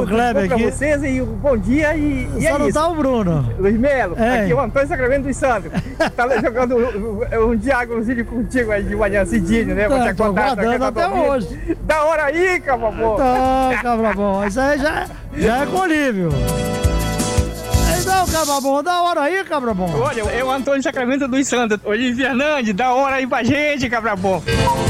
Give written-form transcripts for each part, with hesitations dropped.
o Kleber pra aqui. vocês e bom dia e Só é não isso. tá o Bruno. Luiz Melo, É. aqui é o Antônio Sacramento dos Santos. Tá jogando um diágonozinho contigo aí de manhã cedinho, né? Tá, tô guardando até hoje. Da hora aí, cabra bom. Então, cabra bom, isso aí já é colírio. Então, cabra bom, da hora aí, cabra bom. Olha, é o Antônio Sacramento dos Santos. Olívio Fernandes, da hora aí pra gente, cabra bom.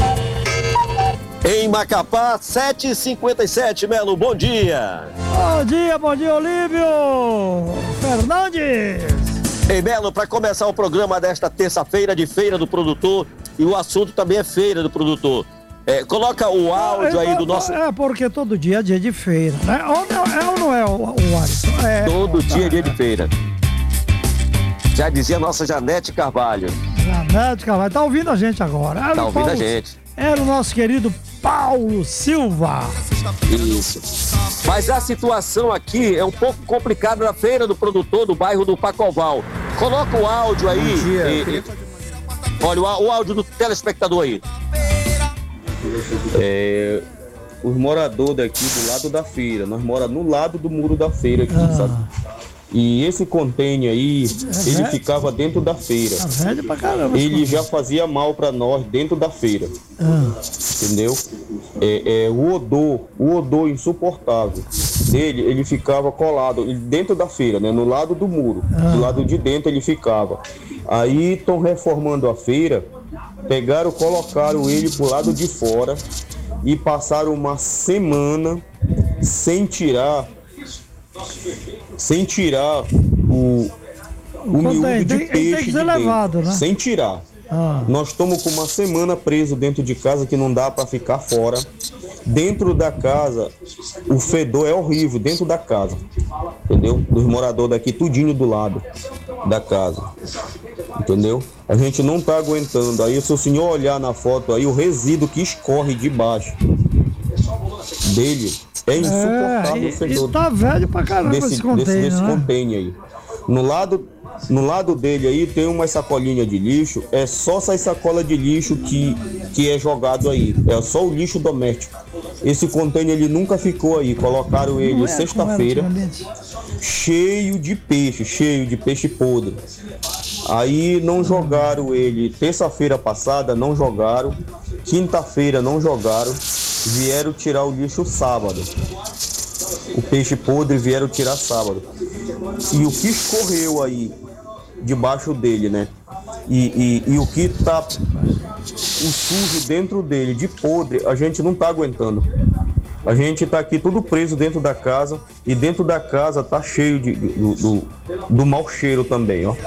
Em Macapá, 7h57, Melo, bom dia. Bom dia, Olívio Fernandes. Ei, Melo, para começar o programa desta terça-feira de Feira do Produtor, e o assunto também é Feira do Produtor. Coloca o áudio aí do nosso... Porque todo dia é dia de feira, né? Ou não é o Alisson? Todo dia é dia de feira. Já dizia a nossa Janete Carvalho. Janete Carvalho, tá ouvindo a gente agora. Tá ouvindo a gente. Era o nosso querido Paulo Silva. Isso. Mas a situação aqui é um pouco complicada na Feira do Produtor do bairro do Pacoval. Coloca o áudio aí. Olha o áudio do telespectador aí. Os moradores daqui do lado da feira, nós moramos no lado do muro da feira aqui, sabe? E esse container aí, ele ficava dentro da feira. Velho pra caramba. Ele já fazia mal pra nós dentro da feira. Entendeu? O odor insuportável dele, ele ficava colado dentro da feira, né? No lado do muro. Do lado de dentro ele ficava. Aí estão reformando a feira, colocaram ele pro lado de fora e passaram uma semana sem tirar o miúdo de peixe de dentro, levado, né? sem tirar. Nós estamos com uma semana preso dentro de casa que não dá para ficar fora. Dentro da casa, o fedor é horrível, dentro da casa, entendeu? Dos moradores daqui, tudinho do lado da casa, entendeu? A gente não tá aguentando. Aí, se o senhor olhar na foto aí, o resíduo que escorre debaixo dele é insuportável o fedor. E tá velho pra caramba esse container, desse né? container aí. No lado dele aí tem uma sacolinha de lixo, é só essa sacola de lixo que é jogado aí, é só o lixo doméstico. Esse container ele nunca ficou aí, colocaram ele sexta-feira, cheio de peixe podre. Aí não jogaram ele, terça-feira passada não jogaram, quinta-feira não jogaram, vieram tirar o lixo sábado. O peixe podre vieram tirar sábado. E o que escorreu aí debaixo dele, né? E o que tá o sujo dentro dele, de podre, a gente não tá aguentando. A gente tá aqui tudo preso dentro da casa e dentro da casa tá cheio do mau cheiro também, ó.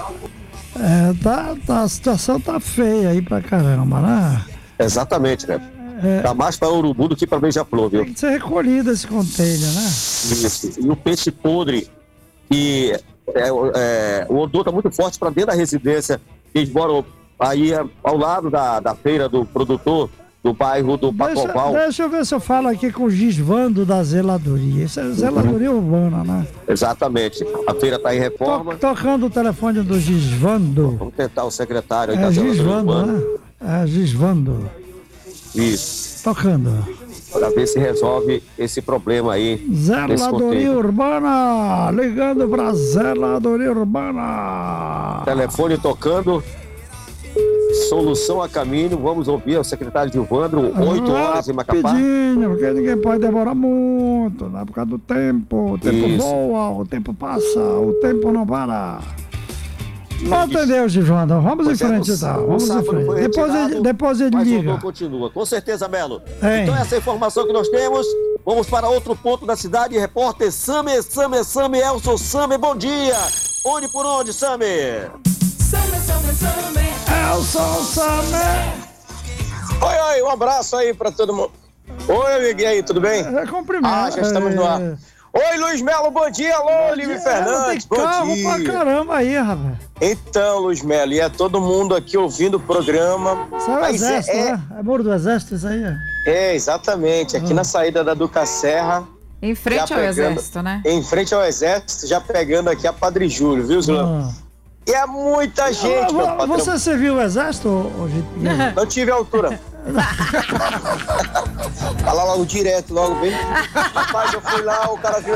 A situação tá feia aí pra caramba, né? Exatamente, né? Tá mais para Urubu do que para Beija-Flor, viu? Tem que ser recolhido esse container, né? Isso. E o peixe podre, o odor tá muito forte para dentro da residência. Eles moram aí ao lado da feira do produtor, do bairro do Pacoval. Deixa eu ver se eu falo aqui com o Gisvando da zeladoria. Isso é zeladoria urbana, né? Exatamente. A feira tá em reforma. Tocando o telefone do Gisvando. Vamos tentar o secretário aí da zeladoria urbana. Né? Gisvando. Isso. Tocando. Para ver se resolve esse problema aí. Zeladoria urbana. Ligando pra zeladoria urbana. Telefone tocando. Solução a caminho. Vamos ouvir o secretário Gilvandro, 8 horas em Macapá. Rapidinho, porque ninguém pode demorar muito, né? Por causa do tempo. O tempo voa, o tempo passa, o tempo não para. Não entendeu, Givando? Vamos em frente, então. Vamos em frente. Depois ele liga. Mas o continua. Com certeza, Melo. Então, essa informação que nós temos. Vamos para outro ponto da cidade. Repórter Sami, Elson Sami, bom dia. Onde por onde, Sami? Elson Sami. Oi, um abraço aí pra todo mundo. Oi, amigo, e aí, tudo bem? Cumprimento. Já estamos no ar. Oi, Luiz Melo, bom dia. Alô, Olívio Fernandes, bom dia. Pra caramba aí, rapaz. Então, Luiz Melo, e é todo mundo aqui ouvindo o programa. Isso é o Exército, né? É Muro do Exército isso aí? Exatamente, aqui na saída da Duca Serra. Em frente ao Exército, né? Em frente ao Exército, já pegando aqui a Padre Júlio, viu, Zulão? E é muita gente, meu patrão. Você serviu o Exército hoje? Não tive altura. Fala logo direto, logo bem. Rapaz, eu fui lá, o cara viu